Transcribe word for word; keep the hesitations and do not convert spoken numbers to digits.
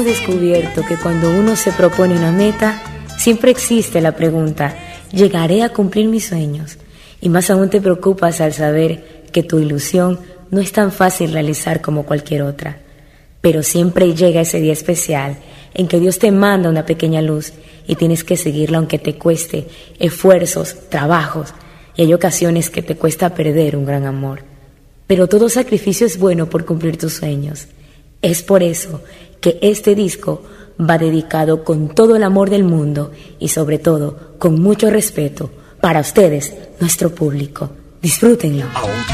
hemos descubierto que cuando uno se propone una meta, siempre existe la pregunta, ¿llegaré a cumplir mis sueños? Y más aún te preocupas al saber que tu ilusión no es tan fácil realizar como cualquier otra. Pero siempre llega ese día especial en que Dios te manda una pequeña luz y tienes que seguirla aunque te cueste esfuerzos, trabajos, y hay ocasiones que te cuesta perder un gran amor. Pero todo sacrificio es bueno por cumplir tus sueños. Es por eso que este disco va dedicado con todo el amor del mundo y sobre todo con mucho respeto para ustedes, nuestro público. Disfrútenlo.